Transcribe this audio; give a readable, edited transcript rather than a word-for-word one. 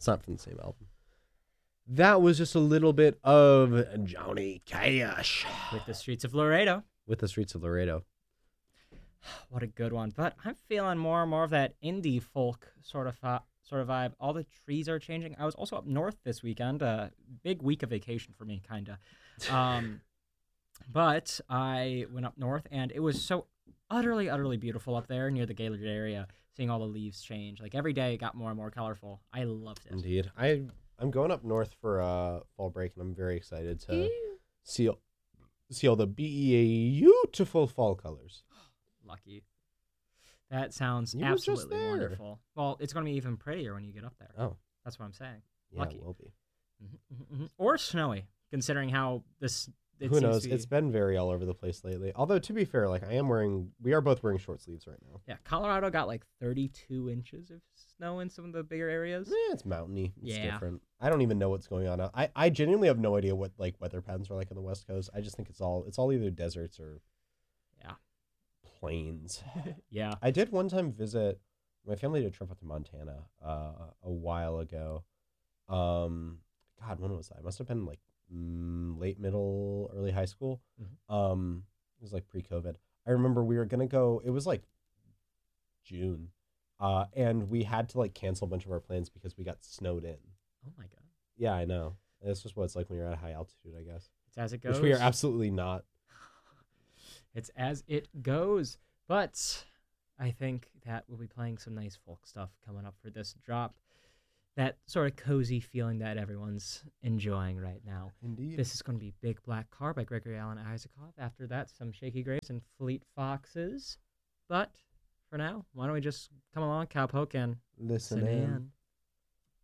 It's not from the same album. That was just a little bit of Johnny Cash With the Streets of Laredo. with the Streets of Laredo. What a good one. But I'm feeling more and more of that indie folk sort of vibe. All the trees are changing. I was also up north this weekend. Big week of vacation for me, kind of. But I went up north, and it was so utterly, utterly beautiful up there near the Gaylord area, seeing all the leaves change. Like, every day it got more and more colorful. I loved it. Indeed. I'm going up north for fall break, and I'm very excited to see all the beautiful fall colors. Lucky. That sounds You were just absolutely there. wonderful. Well, it's going to be even prettier when you get up there. Oh, That's what I'm saying. yeah, Lucky. it will be. Or snowy, considering how this. Who knows? It's been very all over the place lately. Although, to be fair, like we are both wearing short sleeves right now. Yeah, Colorado got like 32 inches of snow in some of the bigger areas. It's mountainy. It's Yeah. different. I don't even know what's going on now. I genuinely have no idea what like weather patterns are like on the West Coast. I just think it's all either deserts or Yeah. plains. Yeah. I did one time visit. My family did a trip up to Montana a while ago. God, when was that? It must have been like late middle, early high school. It was like pre-COVID. I remember we were gonna go. It was like June, and we had to like cancel a bunch of our plans because we got snowed in. Oh my God. Yeah, I know. It's just what it's like when you're at high altitude, I guess. It's as it goes. Which we are absolutely not. It's as it goes. But I think that we'll be playing some nice folk stuff coming up for this drop. That sort of cozy feeling that everyone's enjoying right now. Indeed. This is going to be Big Black Car by Gregory Alan Isaacoff. After that, some Shaky Grace and Fleet Foxes. But for now, why don't we just come along, cowpoke, and Listen in.